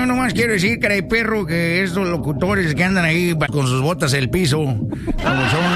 Yo nomás quiero decir, cara de perro, que estos locutores que andan ahí con sus botas en el piso, como son,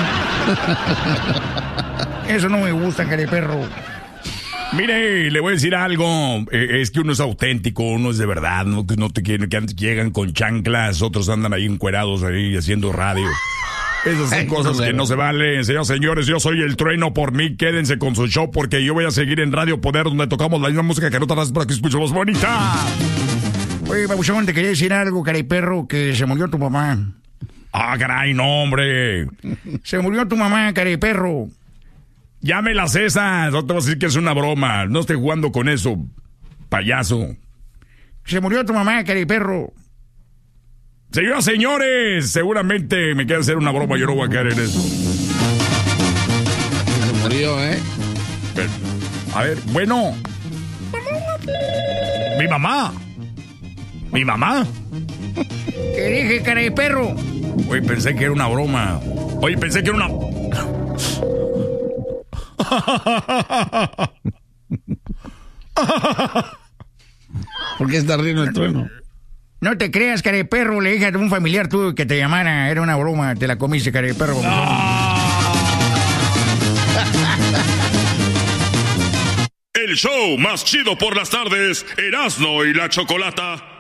eso no me gusta, cara de perro. Mire, le voy a decir algo, es que uno es auténtico, uno es de verdad, no te quieren, que llegan con chanclas, otros andan ahí encuerados ahí haciendo radio. Esas son cosas que no se valen. Señores, yo soy el trueno, por mí quédense con su show porque yo voy a seguir en Radio Poder donde tocamos la misma música que no tardas para que escuchemos bonita. Oye, babuchón, te quería decir algo, cara de perro, que se murió tu mamá. Ah, caray, no, hombre. Se murió tu mamá, cara de perro. Ya me las esas, no te voy a decir que es una broma. No estoy jugando con eso, payaso. Se murió tu mamá, cara de perro. Señoras, señores, seguramente me queda hacer una broma, yo no voy a caer en eso. Se murió, Pero, a ver, bueno. Mi mamá. ¿Qué dije, cara de perro? Oye, pensé que era una broma. ¿Por qué está riendo el trueno? No te creas, cara de perro, le dije a un familiar tuyo que te llamara, era una broma, te la comiste, cara de perro. El show más chido por las tardes, Erasmo y la Chocolata.